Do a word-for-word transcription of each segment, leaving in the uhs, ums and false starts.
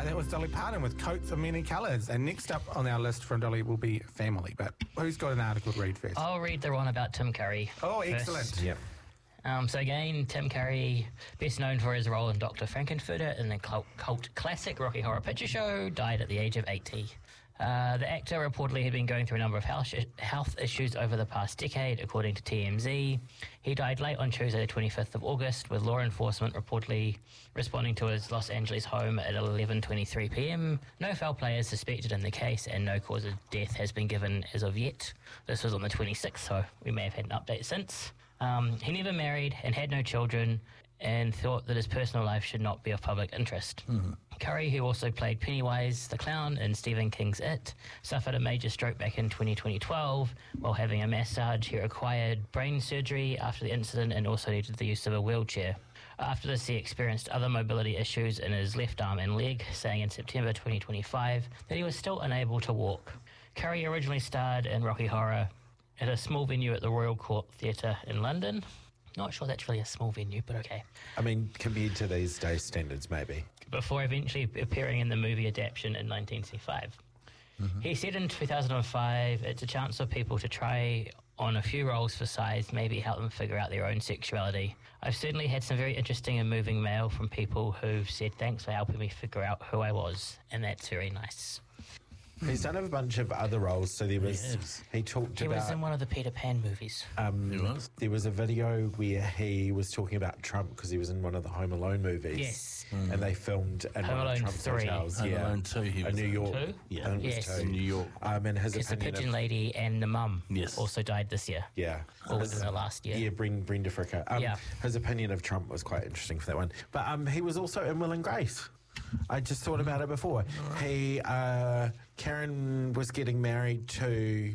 right, that was Dolly Parton with Coats of Many Colours. And next up on our list from Dolly will be Family. But who's got an article to read first? I'll read the one about Tim Curry. Oh, first. excellent. Yep. Um, so again, Tim Curry, best known for his role in Doctor Frankenfurter in the cult, cult classic Rocky Horror Picture Show, died at the age of eighty. Uh, the actor reportedly had been going through a number of health, health issues over the past decade, according to T M Z. He died late on Tuesday, the twenty-fifth of August, with law enforcement reportedly responding to his Los Angeles home at eleven twenty-three p.m. No foul play is suspected in the case, and no cause of death has been given as of yet. This was on the twenty-sixth, so we may have had an update since. Um, he never married and had no children, and thought that his personal life should not be of public interest. Mm-hmm. Curry, who also played Pennywise the Clown in Stephen King's It, suffered a major stroke back in twenty twelve while having a massage. He required brain surgery after the incident and also needed the use of a wheelchair. After this, he experienced other mobility issues in his left arm and leg, saying in September twenty twenty-five that he was still unable to walk. Curry originally starred in Rocky Horror at a small venue at the Royal Court Theatre in London. Not sure that's really a small venue, but okay. I mean, compared to these days' standards, maybe. Before eventually appearing in the movie adaptation in nineteen seventy-five. Mm-hmm. He said in two thousand five, it's a chance for people to try on a few roles for size, maybe help them figure out their own sexuality. I've certainly had some very interesting and moving mail from people who've said thanks for helping me figure out who I was, and that's very nice. He's done a bunch of other roles, so there was... Yes. He talked He about... was in one of the Peter Pan movies. Um, He was? There was a video where he was talking about Trump because he was in one of the Home Alone movies. Yes. Mm. And they filmed in Home one Alone of Trump's three. hotels. Home yeah. Alone two, he in was New in. York. Two? Yeah. I think it was Yes. two. In New York. Um, and his Because the opinion pigeon of, lady and the mum Yes. also died this year. Yeah. Or within the last year. Yeah, Brenda, Brenda Fricker. Um, Yeah. His opinion of Trump was quite interesting for that one. But um, he was also in Will and Grace. I just thought about it before. Right. He, uh, Karen was getting married to,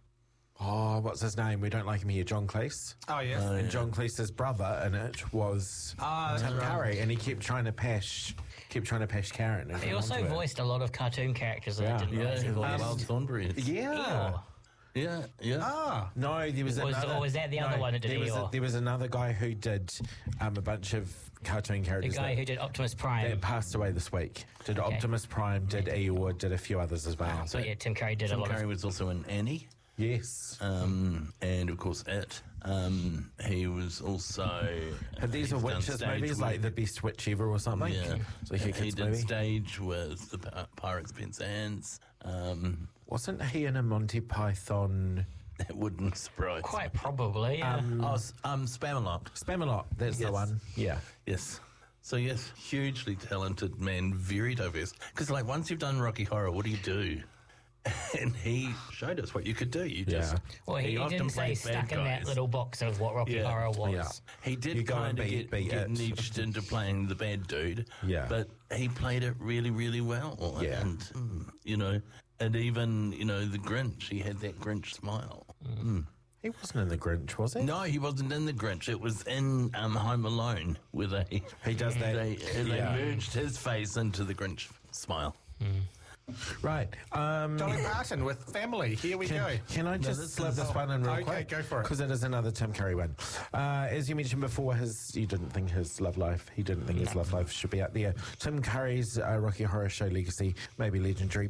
oh, what's his name? We don't like him here, John Cleese. Oh, yes. Oh, And yeah. John Cleese's brother in it was Ah, Tim that's right. Curry, and he kept trying to pash, kept trying to pash Karen. and He hang also on to it. voiced a lot of cartoon characters that Yeah. I didn't Yeah, realise he um, voiced. Wild Thornberry. Yeah. Eeyore. Yeah, yeah. Ah, No, there was, Was- another. or was that the no, other one who did there was, a, Eeyore? there was another guy who did um, a bunch of cartoon The characters. guy that, who did Optimus Prime. that passed away this week. Did Okay. Optimus Prime, did Eeyore, did a few others as well. But yeah, Tim Curry did Tim a lot Curry of... was also in Annie. Yes. Um, and of course, It. Um, he was also. Have these he's are done witches stage movies, like with- the best witch ever or something? Yeah, So like a he kids did movie. stage with the Pi- Pirates Penzance. Um, Wasn't he in a Monty Python? that wouldn't surprise. Quite me. probably, yeah. Um, Oh, s- um, Spamalot. Spamalot, that's the Yes. one. Yeah. Yes. So yes, hugely talented man, very diverse. Because like once you've done Rocky Horror, what do you do? And he showed us what you could do. You just Yeah. well, he, he often didn't say played bad stuck in that guys. little box of what Rocky Yeah. Horror was. Yeah. He did You go kind and of be- get, be get it. niched into playing the bad dude. Yeah. But he played it really, really well. Yeah. And, mm, you know, and even, you know, the Grinch, he had that Grinch smile. Mm. He wasn't in The Grinch, was he? No, he wasn't in the Grinch. It was in um, Home Alone where they, He does that. they, they yeah. merged his face into the Grinch smile. Right. Um, Dolly Parton with Family. Here we go. Can, can I just this slip is- this one in real Okay, quick? go for it. Because it is another Tim Curry one. Uh, as you mentioned before, his you didn't think his love life, he didn't think his love life should be out there. Tim Curry's uh, Rocky Horror Show legacy may be legendary,